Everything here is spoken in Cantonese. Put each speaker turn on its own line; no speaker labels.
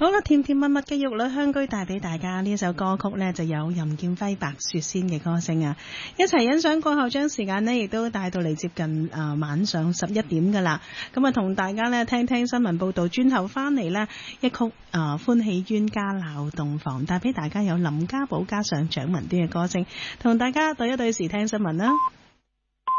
好啦，甜甜蜜蜜嘅玉女香居帶俾大家呢首歌曲呢，就有任劍輝白雪仙嘅歌聲啊！一齊欣賞過後，將時間呢亦都帶到嚟接近晚上11點噶啦。咁啊，同大家呢聽聽新聞報道，轉頭翻嚟呢一曲歡喜冤家鬧洞房，帶俾大家有林家寶加上蔣文端嘅歌聲，同大家對一對時聽新聞啦。